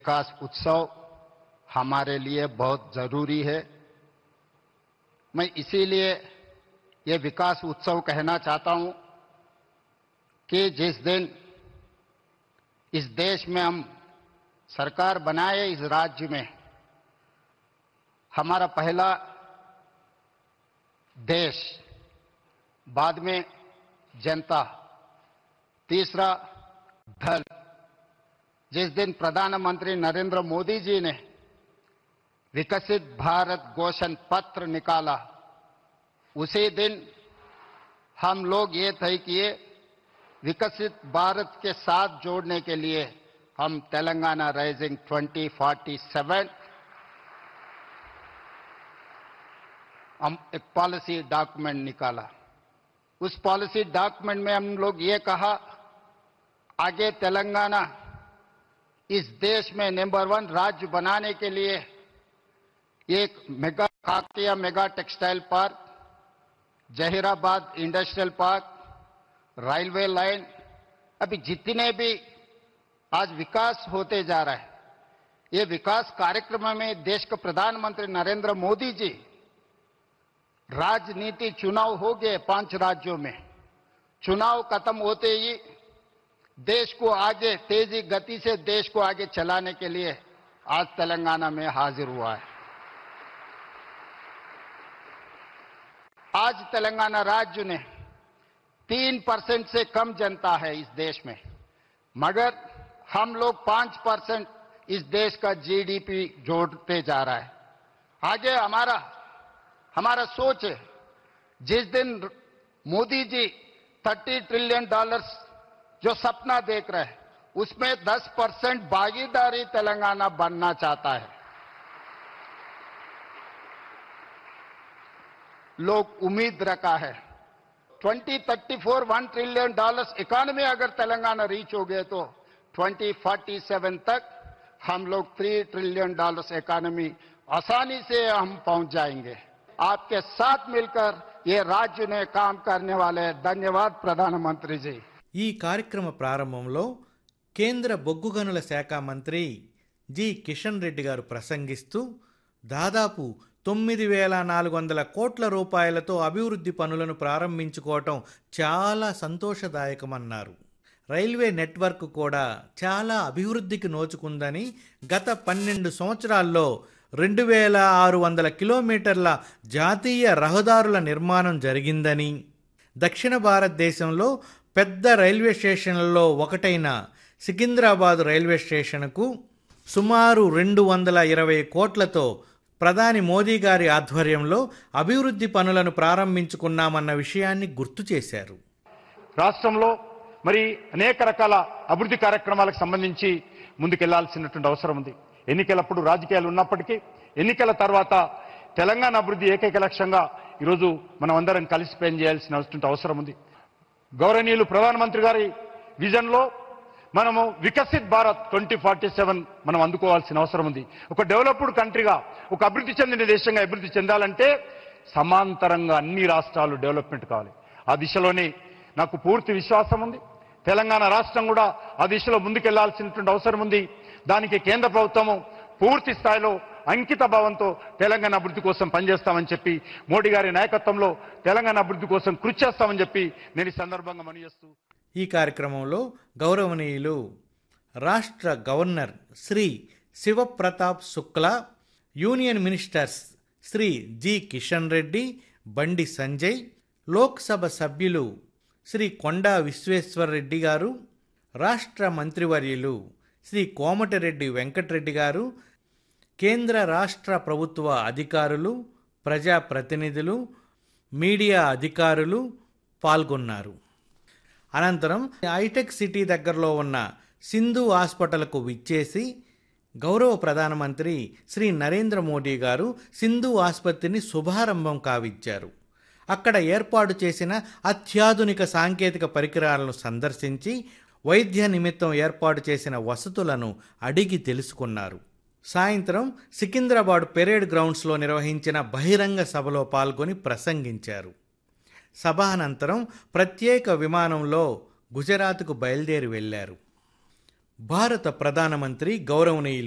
विकास उत्सव हमारे लिए बहुत जरूरी है। मैं इसीलिए ये विकास उत्सव कहना चाहता हूं कि जिस दिन इस देश में हम सरकार बनाए, इस राज्य में हमारा पहला देश, बाद में जनता, तीसरा धन। जिस दिन प्रधानमंत्री नरेंद्र मोदी जी ने विकसित भारत घोषण पत्र निकाला, उसी दिन हम लोग ये तय किए, विकसित भारत के साथ जोड़ने के लिए हम तेलंगाना राइजिंग 2047 हम एक पॉलिसी डॉक्यूमेंट निकाला। उस पॉलिसी डॉक्यूमेंट में हम लोग ये कहा, आगे तेलंगाना इस देश में नंबर 1 राज्य बनाने के लिए एक mega Kakatiya mega textile park, Zaheerabad industrial park, railway line, अभी जितने भी आज विकास होते जा रहा है, ये विकास कार्यक्रम में देश के प्रधानमंत्री नरेंद्र मोदी जी, राजनीति चुनाव हो गए 5 राज्यों में, चुनाव खत्म होते ही देश को आगे तेजी गति से देश को आगे चलाने के लिए आज तेलंगाना में हाजिर हुआ है। आज तेलंगाना राज्य ने 3% से कम जनता है इस देश में, मगर हम लोग 5% इस देश का जीडीपी जोड़ते जा रहा है। आगे हमारा सोच है, जिस दिन मोदी जी $30 ट्रिलियन जो सपना देख रहे हैं, उसमें 10% भागीदारी तेलंगाना बनना चाहता है। लोग उम्मीद रखा है 2034 $1 ट्रिलियन इकोनॉमी अगर तेलंगाना रीच हो गए तो 2047 तक हम लोग $3 ट्रिलियन इकोनॉमी आसानी से हम पहुंच जाएंगे। आपके साथ मिलकर ये राज्य ने काम करने वाले हैं। धन्यवाद प्रधानमंत्री जी। ఈ కార్యక్రమ ప్రారంభంలో కేంద్ర బొగ్గు గనుల శాఖ మంత్రి జి కిషన్ రెడ్డి గారు ప్రసంగిస్తూ దాదాపు 9,400 కోట్ల రూపాయలతో అభివృద్ధి పనులను ప్రారంభించుకోవటం చాలా సంతోషదాయకమన్నారు. రైల్వే నెట్వర్క్ కూడా చాలా అభివృద్ధికి నోచుకుందని, గత 12 సంవత్సరాల్లో 2,600 కిలోమీటర్ల జాతీయ రహదారుల నిర్మాణం జరిగిందని, దక్షిణ భారతదేశంలో పెద్ద రైల్వే స్టేషన్లలో ఒకటైన సికింద్రాబాద్ రైల్వే స్టేషన్కు సుమారు 220 కోట్లతో ప్రధాని మోదీ గారి ఆధ్వర్యంలో అభివృద్ధి పనులను ప్రారంభించుకున్నామన్న విషయాన్ని గుర్తు చేశారు. రాష్ట్రంలో మరి అనేక రకాల అభివృద్ధి కార్యక్రమాలకు సంబంధించి ముందుకెళ్లాల్సినటువంటి అవసరం ఉంది. ఎన్నికలప్పుడు రాజకీయాలు ఉన్నప్పటికీ ఎన్నికల తర్వాత తెలంగాణ అభివృద్ధి ఏకైక లక్ష్యంగా ఈరోజు మనం అందరం కలిసి పనిచేయాల్సిన అవసరం ఉంది. గౌరవనీయులు ప్రధానమంత్రి గారి విజన్లో మనము వికసిత్ భారత్ 2047 మనం అందుకోవాల్సిన అవసరం ఉంది. ఒక డెవలప్డ్ కంట్రీగా, ఒక అభివృద్ధి చెందిన దేశంగా అభివృద్ధి చెందాలంటే సమాంతరంగా అన్ని రాష్ట్రాలు డెవలప్మెంట్ కావాలి. ఆ దిశలోనే నాకు పూర్తి విశ్వాసం ఉంది. తెలంగాణ రాష్ట్రం కూడా ఆ దిశలో ముందుకెళ్లాల్సినటువంటి అవసరం ఉంది. దానికి కేంద్ర ప్రభుత్వము పూర్తి స్థాయిలో అంకిత భావంతో తెలంగాణ అభివృద్ధి కోసం పనిచేస్తామని చెప్పి, మోడీ గారి నాయకత్వంలో తెలంగాణ అభివృద్ధి కోసం కృషి చేస్తామని చెప్పి నేను ఈ సందర్భంగా మనవి చేస్తూ, ఈ కార్యక్రమంలో గౌరవనీయులు రాష్ట్ర governor Shri Shiv Pratap Shukla, union ministers Shri G Kishan Reddy, Bandi Sanjay, Lok Sabha సభ్యులు శ్రీ కొండా విశ్వేశ్వరరెడ్డి గారు, రాష్ట్ర మంత్రివర్యులు శ్రీ కోమటిరెడ్డి వెంకటరెడ్డి గారు, కేంద్ర రాష్ట్ర ప్రభుత్వ అధికారులు, ప్రజాప్రతినిధులు, మీడియా అధికారులు పాల్గొన్నారు. అనంతరం హైటెక్ సిటీ దగ్గరలో ఉన్న సింధు హాస్పిటల్కు విచ్చేసి గౌరవ ప్రధానమంత్రి శ్రీ నరేంద్ర మోడీ గారు సింధు ఆసుపత్రిని శుభారంభం కావించారు. అక్కడ ఏర్పాటు చేసిన అత్యాధునిక సాంకేతిక పరికరాలను సందర్శించి వైద్య నిమిత్తం ఏర్పాటు చేసిన వసతులను అడిగి తెలుసుకున్నారు. సాయంత్రం సికింద్రాబాద్ పెరేడ్ గ్రౌండ్స్లో నిర్వహించిన బహిరంగ సభలో పాల్గొని ప్రసంగించారు. సభానంతరం ప్రత్యేక విమానంలో గుజరాత్కు బయలుదేరి వెళ్లారు. భారత ప్రధానమంత్రి గౌరవనీయులు